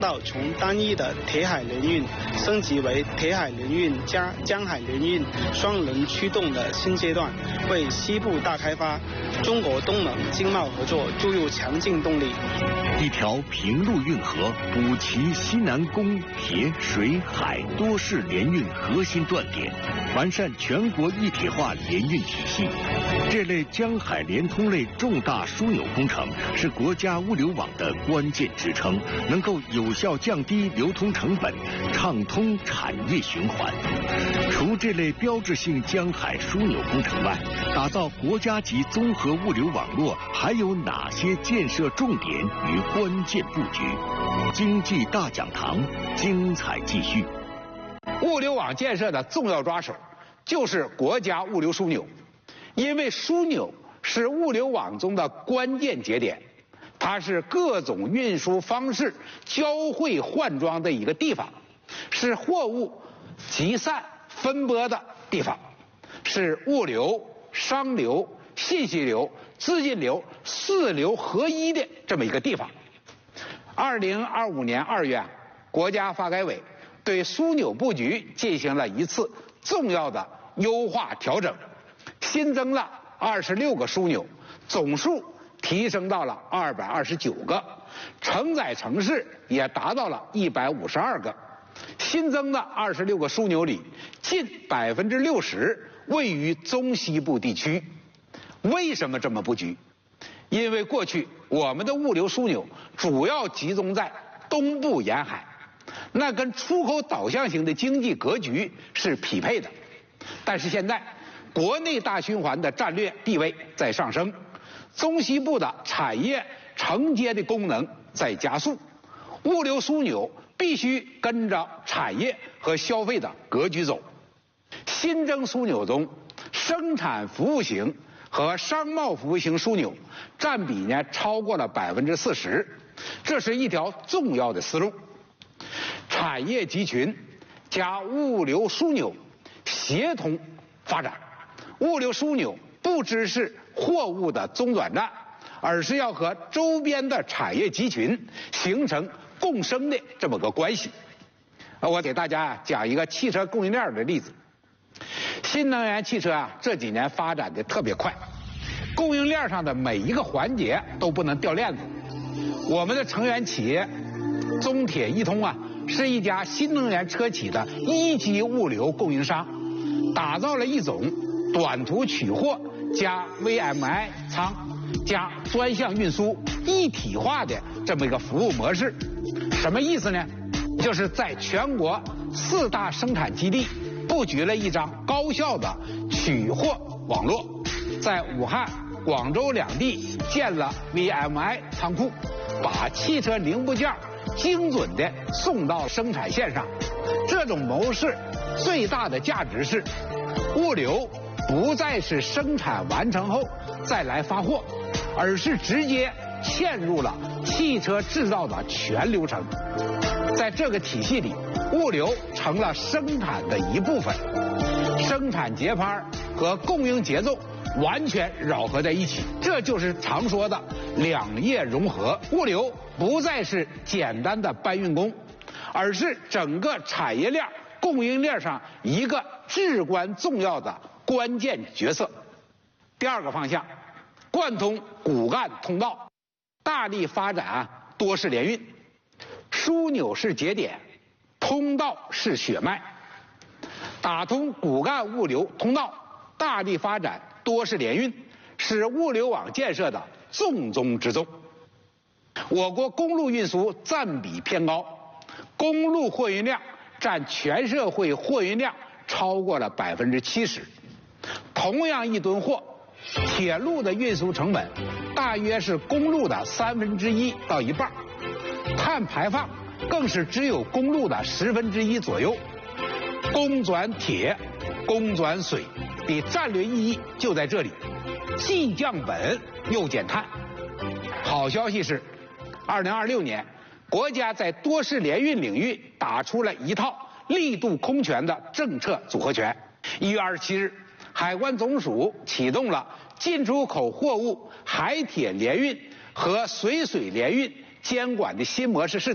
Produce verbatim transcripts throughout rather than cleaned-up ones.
到从单一的铁海联运升级为铁海联运加江海联运双轮驱动的新阶段，为西部大开发、中国东盟经贸合作注入强劲动力。 一条平陆运河补齐西南供铁水海多式联运核心断点，完善全国一体化联运体系。这类江海联通类重大枢纽工程是国家物流网的关键支撑，能够有效降低流通成本，畅通产业循环。除这类标志性江海枢纽工程外，打造国家级综合物流网络还有哪些建设重点与关键布局？经济大讲堂精彩继续。 物流网建设的重要抓手就是国家物流枢纽，因为枢纽是物流网中的关键节点，它是各种运输方式交汇换装的一个地方，是货物集散分拨的地方，是物流、商流、信息流、资金流四流合一的这么一个地方。二零二五年二月，国家发改委对枢纽布局进行了一次重要的优化调整，新增了二十六个枢纽，总数提升到了二百二十九个，承载城市也达到了一百五十二个。新增的二十六个枢纽里，近百分之六十位于中西部地区。为什么这么布局？因为过去我们的物流枢纽主要集中在东部沿海，那跟出口导向型的经济格局是匹配的。但是现在国内大循环的战略地位在上升，中西部的产业承接的功能在加速，物流枢纽必须跟着产业和消费的格局走。新增枢纽中，生产服务型和商贸服务型枢纽占比呢超过了百分之四十，这是一条重要的思路。产业集群加物流枢纽协同发展，物流枢纽不只是货物的中转站，而是要和周边的产业集群形成共生的这么个关系。我给大家讲一个汽车供应链的例子。新能源汽车啊，这几年发展的特别快，供应链上的每一个环节都不能掉链子。我们的成员企业中铁一通啊，是一家新能源车企的一级物流供应商，打造了一种短途取货加 V M I 仓加专项运输一体化的这么一个服务模式。什么意思呢？就是在全国四大生产基地布局了一张高效的取货网络，在武汉、广州两地建了 V M I 仓库，把汽车零部件精准地送到生产线上。这种模式最大的价值是，物流不再是生产完成后再来发货，而是直接嵌入了汽车制造的全流程。在这个体系里，物流成了生产的一部分，生产节拍和供应节奏完全糅合在一起，这就是常说的两业融合。物流不再是简单的搬运工，而是整个产业链供应链上一个至关重要的关键角色。第二个方向，贯通骨干通道，大力发展啊多式联运。枢纽是节点，通道是血脉，打通骨干物流通道，大力发展多式联运，是物流网建设的重中之重。我国公路运输占比偏高，公路货运量占全社会货运量超过了百分之七十。同样一吨货，铁路的运输成本大约是公路的三分之一到一半，碳排放更是只有公路的十分之一左右。公转铁，公转水的战略意义就在这里，既降本又减碳。好消息是，二零二六年，国家在多式联运领域打出了一套力度空前的政策组合拳。一月二十七日，海关总署启动了进出口货物海铁联运和水水联运监管的新模式试点，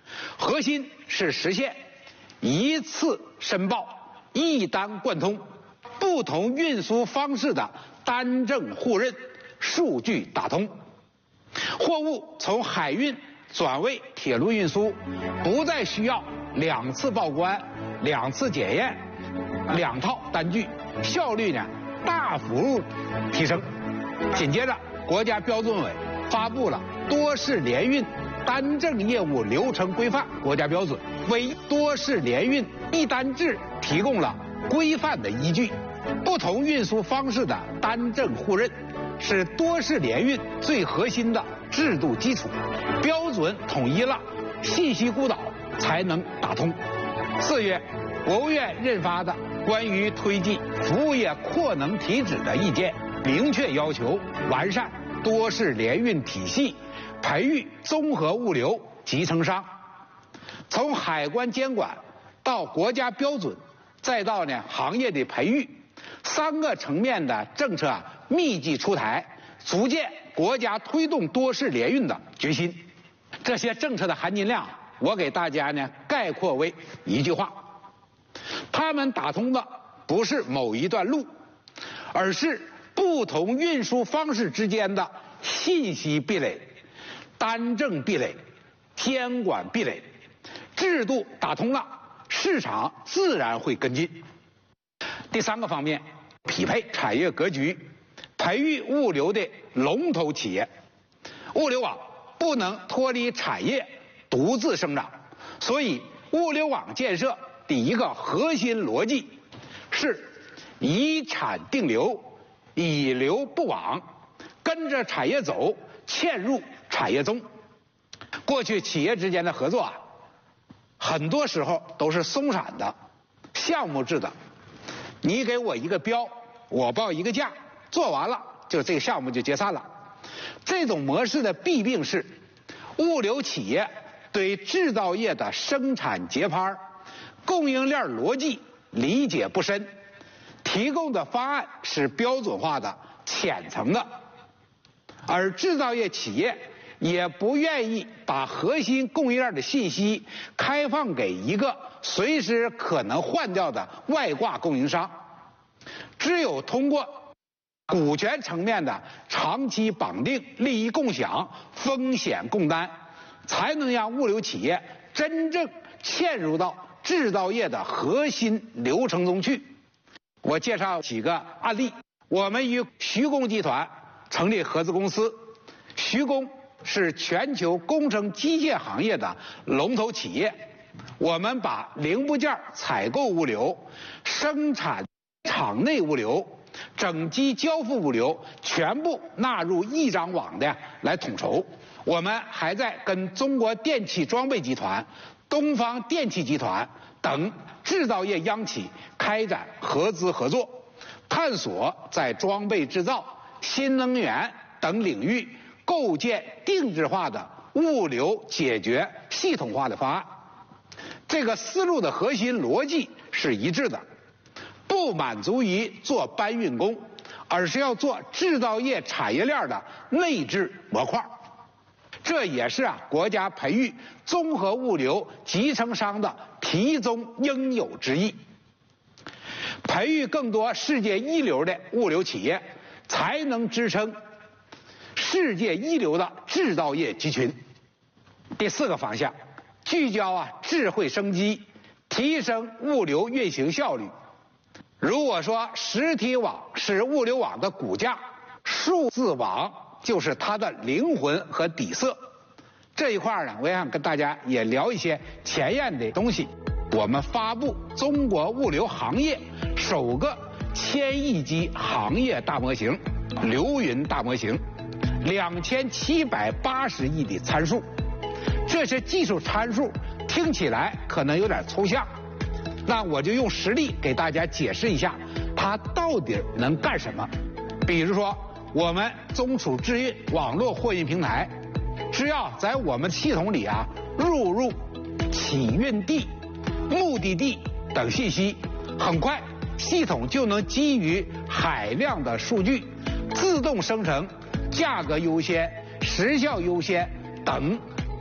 核心是实现一次申报、一单贯通、不同运输方式的单证互认、数据打通。货物从海运转为铁路运输，不再需要两次报关、两次检验、两套单据，效率呢大幅提升。紧接着，国家标准委发布了多式联运单证业务流程规范国家标准，为多式联运一单制提供了规范的依据。不同运输方式的单证互认是多式联运最核心的制度基础，标准统一了，信息孤岛才能打通。四月，国务院印发的关于推进服务业扩能提质的意见，明确要求完善多式联运体系，培育综合物流集成商。从海关监管到国家标准，再到呢行业的培育，三个层面的政策啊密集出台，足见国家推动多式联运的决心。这些政策的含金量，我给大家呢概括为一句话：他们打通的不是某一段路，而是不同运输方式之间的信息壁垒、单证壁垒、监管壁垒。制度打通了，市场自然会跟进。第三个方面，匹配产业格局，培育物流的龙头企业。物流网不能脱离产业独自生长，所以物流网建设第一个核心逻辑是以产定流，以流布网，跟着产业走，嵌入产业中。过去企业之间的合作啊，很多时候都是松散的、项目制的，你给我一个标，我报一个价，做完了就这个项目就解散了。这种模式的弊病是，物流企业对制造业的生产节拍、供应链逻辑理解不深，提供的方案是标准化的、浅层的，而制造业企业也不愿意把核心供应链的信息开放给一个随时可能换掉的外挂供应商。只有通过股权层面的长期绑定、利益共享、风险共担，才能让物流企业真正嵌入到制造业的核心流程中去。我介绍几个案例。我们与徐工集团成立合资公司，徐工是全球工程机械行业的龙头企业，我们把零部件采购物流、生产厂内物流、整机交付物流全部纳入一张网的来统筹。我们还在跟中国电气装备集团、东方电气集团等制造业央企开展合资合作，探索在装备制造、新能源等领域构建定制化的物流解决系统化的方案。这个思路的核心逻辑是一致的，不满足于做搬运工，而是要做制造业产业链的内置模块。这也是啊国家培育综合物流集成商的题中应有之义。培育更多世界一流的物流企业，才能支撑世界一流的制造业集群。第四个方向，聚焦啊智慧生机，提升物流运行效率。如果说实体网是物流网的骨架，数字网就是它的灵魂和底色。这一块呢，我也想跟大家也聊一些前沿的东西。我们发布中国物流行业首个千亿级行业大模型——流云大模型，两千七百八十亿的参数。这些技术参数听起来可能有点抽象，那我就用实例给大家解释一下，它到底能干什么。比如说，我们中储智运网络货运平台，只要在我们系统里啊录入起运地、目的地等信息，很快系统就能基于海量的数据，自动生成价格优先、时效优先等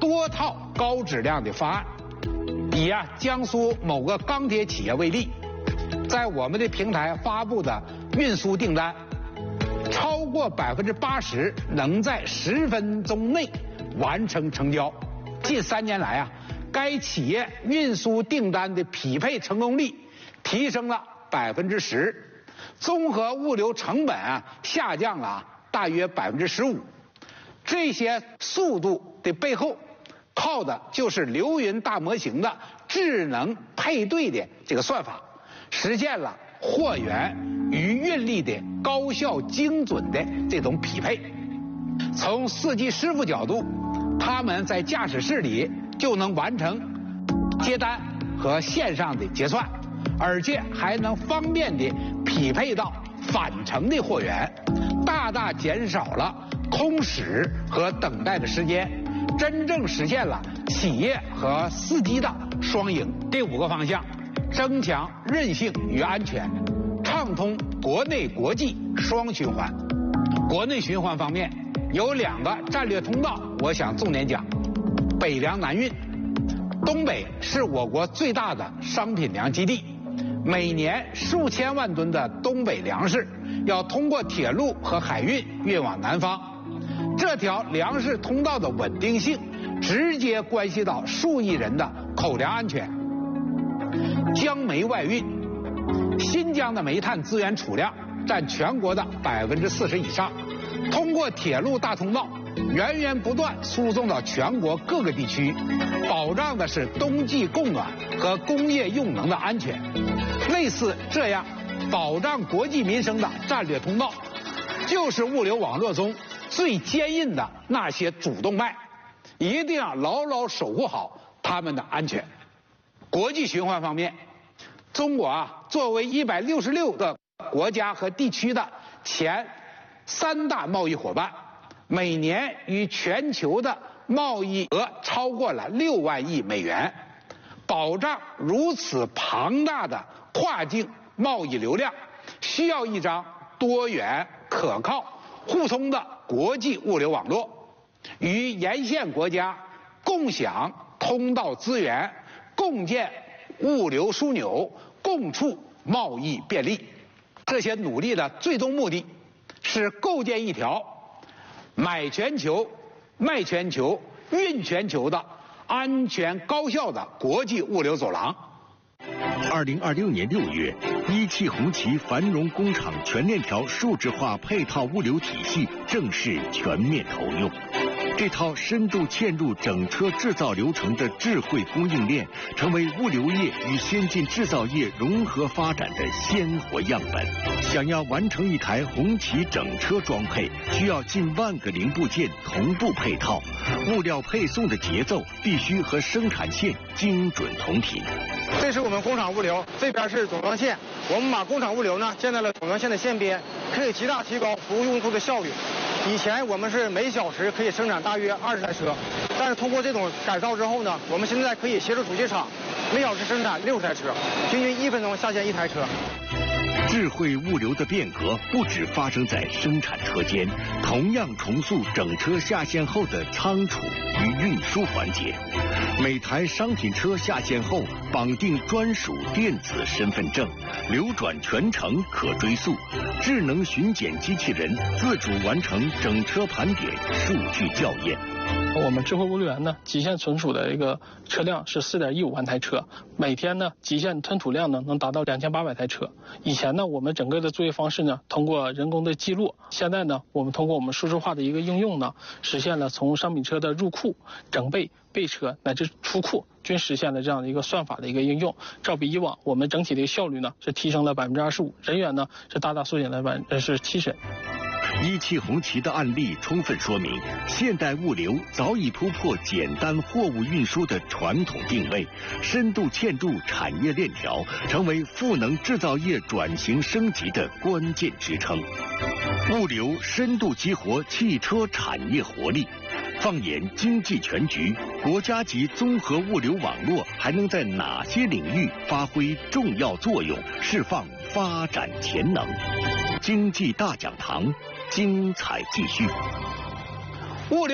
多套高质量的方案。以啊江苏某个钢铁企业为例，在我们的平台发布的运输订单，超过百分之八十能在十分钟内完成成交。近三年来啊，该企业运输订单的匹配成功率提升了百分之十，综合物流成本啊下降了大约百分之十五。这些速度的背后，靠的就是流云大模型的智能配对的这个算法，实现了货源与运力的高效精准的这种匹配。从司机师傅角度，他们在驾驶室里就能完成接单和线上的结算，而且还能方便地匹配到返程的货源，大大减少了空驶和等待的时间，真正实现了企业和司机的双赢。第五个方向，增强韧性与安全，畅通国内国际双循环。国内循环方面有两个战略通道，我想重点讲：北粮南运。东北是我国最大的商品粮基地，每年数千万吨的东北粮食要通过铁路和海运运往南方。这条粮食通道的稳定性直接关系到数亿人的口粮安全。江煤外运，新疆的煤炭资源储量占全国的百分之四十以上，通过铁路大通道源源不断输送到全国各个地区，保障的是冬季供暖和工业用能的安全。类似这样保障国计民生的战略通道，就是物流网络中最坚硬的那些主动脉，一定要牢牢守护好他们的安全。国际循环方面，中国啊作为一百六十六个国家和地区的前三大贸易伙伴，每年与全球的贸易额超过了六万亿美元。保障如此庞大的跨境贸易流量，需要一张多元、可靠、互通的国际物流网络，与沿线国家共享通道资源，共建物流枢纽，共促贸易便利。这些努力的最终目的是构建一条买全球、卖全球、运全球的安全高效的国际物流走廊。 二零二六年六月，一汽红旗繁荣工厂全链条数字化配套物流体系正式全面投用。这套深度嵌入整车制造流程的智慧供应链，成为物流业与先进制造业融合发展的鲜活样本。想要完成一台红旗整车装配，需要近万个零部件同步配套，物料配送的节奏必须和生产线精准同频。 这是我们工厂物流，这边是总装线。我们把工厂物流呢建在了总装线的线边，可以极大提高服务用户的效率。以前我们是每小时可以生产大约二十台车，但是通过这种改造之后呢，我们现在可以协助主机厂每小时生产六十台车，平均一分钟下线一台车。 智慧物流的变革不只发生在生产车间，同样重塑整车下线后的仓储与运输环节。每台商品车下线后，绑定专属电子身份证，流转全程可追溯。智能巡检机器人自主完成整车盘点、数据校验。 我们智慧物流园呢，极限存储的一个车辆是四点一五万台车，每天呢极限吞吐量呢能达到两千八百台车。以前呢，我们整个的作业方式呢，通过人工的记录，现在呢，我们通过我们数字化的一个应用呢，实现了从商品车的入库、整备、备车乃至出库，均实现了这样的一个算法的一个应用。照比以往，我们整体的效率呢是提升了百分之二十五，人员呢是大大缩减了百分之七十。 一汽红旗的案例充分说明，现代物流早已突破简单货物运输的传统定位，深度嵌入产业链条，成为赋能制造业转型升级的关键支撑。物流深度激活汽车产业活力。放眼经济全局，国家级综合物流网络还能在哪些领域发挥重要作用，释放发展潜能？经济大讲堂，精彩继续。 物流网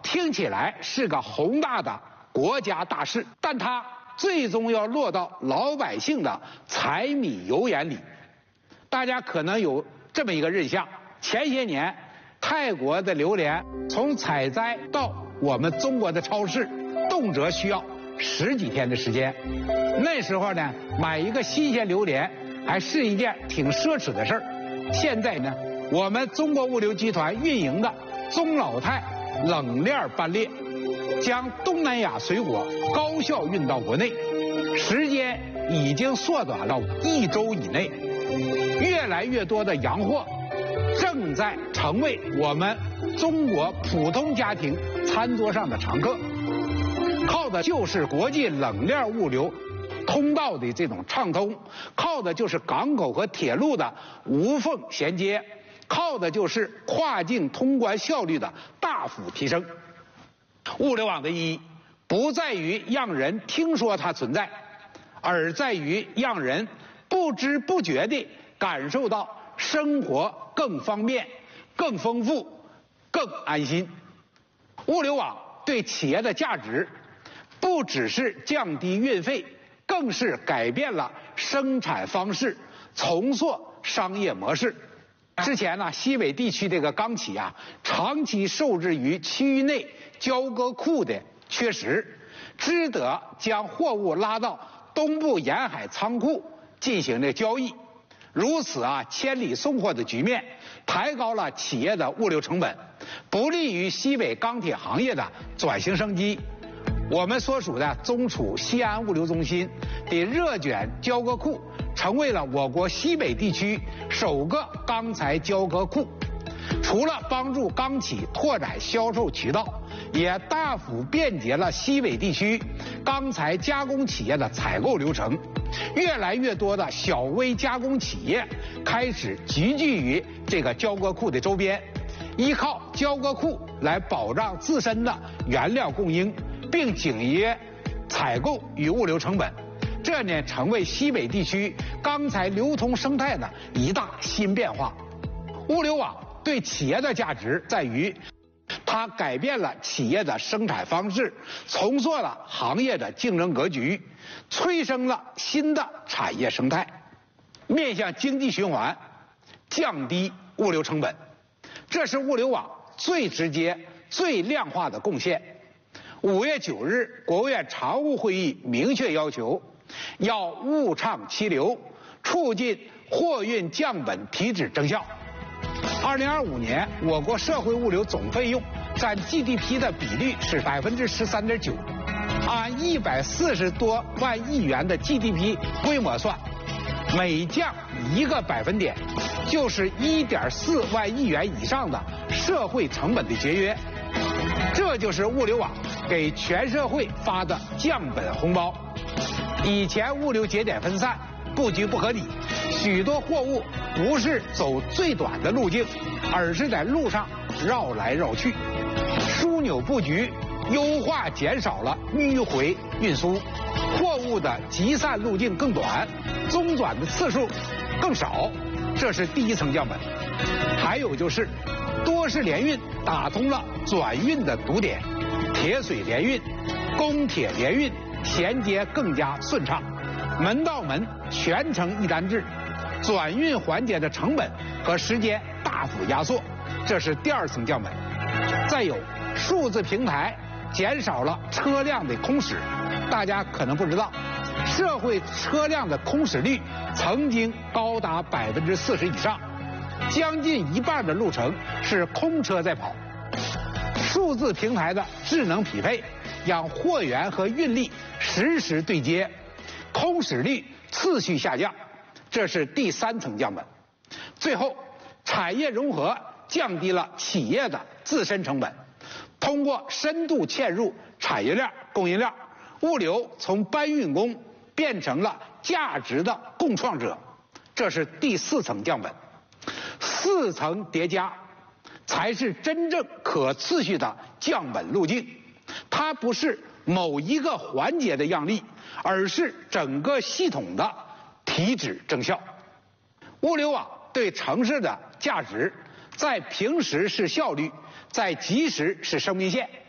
听起来是个宏大的国家大事，但它最终要落到老百姓的柴米油盐里。大家可能有这么一个印象，前些年泰国的榴莲从采摘到我们中国的超市，动辄需要十几天的时间。那时候呢，买一个新鲜榴莲还是一件挺奢侈的事儿。现在呢，我们中国物流集团运营的中老泰冷链班列，将东南亚水果高效运到国内，时间已经缩短到一周以内。越来越多的洋货正在成为我们中国普通家庭餐桌上的常客，靠的就是国际冷链物流通道的这种畅通，靠的就是港口和铁路的无缝衔接，靠的就是跨境通关效率的大幅提升。物流网的意义不在于让人听说它存在，而在于让人不知不觉地感受到生活更方便、更丰富、更安心。物流网对企业的价值不只是降低运费，更是改变了生产方式，重塑商业模式。之前呢，西北地区这个钢企啊，长期受制于区域内交割库的缺失，只得将货物拉到东部沿海仓库进行了交易。如此啊，千里送货的局面抬高了企业的物流成本，不利于西北钢铁行业的转型升级。我们所属的中储西安物流中心的热卷交割库，成为了我国西北地区首个钢材交割库。除了帮助钢企拓展销售渠道，也大幅便捷了西北地区钢材加工企业的采购流程。越来越多的小微加工企业开始集聚于这个交割库的周边，依靠交割库来保障自身的原料供应，并紧约采购与物流成本。这呢，成为西北地区钢材流通生态的一大新变化。物流网对企业的价值在于，它改变了企业的生产方式，重塑了行业的竞争格局，催生了新的产业生态，面向经济循环，降低物流成本。这是物流网最直接、最量化的贡献。五月九日，国务院常务会议明确要求，要物畅其流，促进货运降本提质增效。二零二五年，我国社会物流总费用占 G D P 的比率是百分之十三点九，按一百四十多万亿元的 G D P 规模算，每降一个百分点，就是一点四万亿元以上的社会成本的节约。这就是物流网给全社会发的降本红包。以前物流节点分散，布局不合理，许多货物不是走最短的路径，而是在路上绕来绕去。枢纽布局优化减少了迂回运输，货物的集散路径更短，中转的次数更少，这是第一层降本。还有就是多式联运打通了转运的堵点，铁水联运、公铁联运衔接更加顺畅，门到门全程一单制，转运环节的成本和时间大幅压缩，这是第二层降本。再有数字平台减少了车辆的空驶，大家可能不知道，社会车辆的空驶率曾经高达百分之四十以上，将近一半的路程是空车在跑。数字平台的智能匹配，让货源和运力实时对接，空驶率次序下降，这是第三层降本。最后，产业融合降低了企业的自身成本，通过深度嵌入产业链、供应链，物流从搬运工变成了价值的共创者，这是第四层降本。四层叠加才是真正可持续的降本路径，它不是某一个环节的让利，而是整个系统的提质增效。物流网对城市的价值，在平时是效率，在即时是生命线。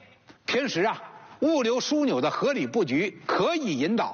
平时啊，物流枢纽的合理布局可以引导